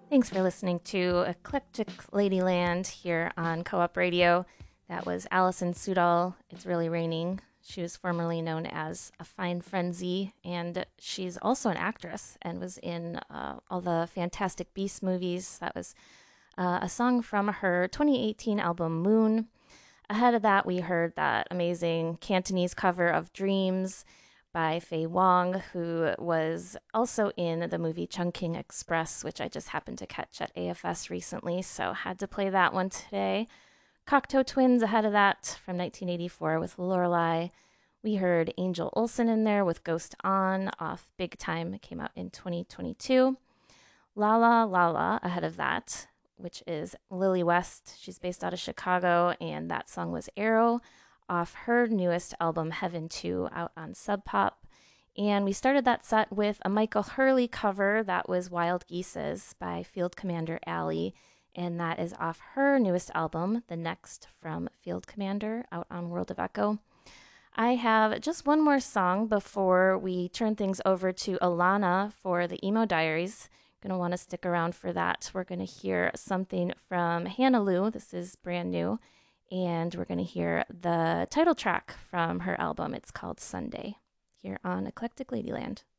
Thanks for listening to Eclectic Ladyland here on Co-op Radio. That was Alison Sudol. It's Really Raining. She was formerly known as A Fine Frenzy, and she's also an actress and was in all the Fantastic Beasts movies. That was a song from her 2018 album Moon. Ahead of that, we heard that amazing Cantonese cover of Dreams by Faye Wong, who was also in the movie Chungking Express, which I just happened to catch at AFS recently, so had to play that one today. Cocteau Twins ahead of that from 1984 with Lorelei. We heard Angel Olsen in there with Ghost On off Big Time. It came out in 2022. La La ahead of that, which is Lily West. She's based out of Chicago, and that song was Arrow off her newest album, Heaven 2, out on Sub Pop. And we started that set with a Michael Hurley cover that was Wild Geese's by Field Commander Alley, and that is off her newest album, The Next from Field Commander, out on World of Echo. I have just one more song before we turn things over to Alana for the Emo Diaries. Going to want to stick around for that. We're going to hear something from Hannah Lou. This is brand new. And we're going to hear the title track from her album. It's called Sunday here on Eclectic Ladyland.